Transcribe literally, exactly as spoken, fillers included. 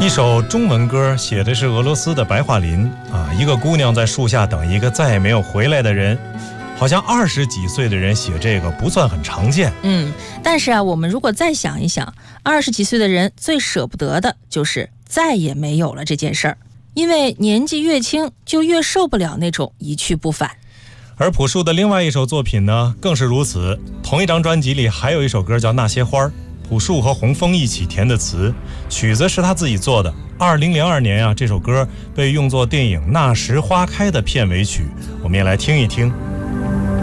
一首中文歌，写的是俄罗斯的白桦林啊，一个姑娘在树下等一个再也没有回来的人。好像二十几岁的人写这个不算很常见。 嗯，但是啊，我们如果再想一想，二十几岁的人最舍不得的就是再也没有了这件事儿，因为年纪越轻就越受不了那种一去不返。 而朴树的另外一首作品呢，更是如此。同一张专辑里还有一首歌叫《那些花》，朴树和洪峰一起填的词，曲子是他自己做的。二零零二年啊，这首歌被用作电影《那时花开》的片尾曲，我们也来听一听。